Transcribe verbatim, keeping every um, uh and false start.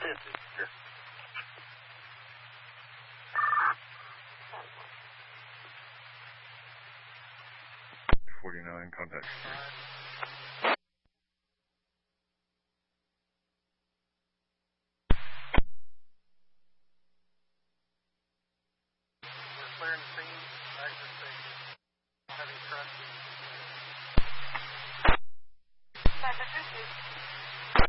forty-nine, contact. We're clearing the scene. Back to the station.